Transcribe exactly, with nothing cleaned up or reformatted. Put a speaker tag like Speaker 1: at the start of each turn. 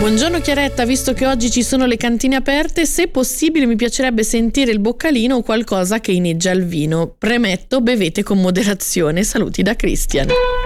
Speaker 1: Buongiorno Chiaretta, visto che oggi ci sono le cantine aperte, se possibile mi piacerebbe sentire il boccalino o qualcosa che inneggia al vino. Premetto, bevete con moderazione. Saluti da Christian.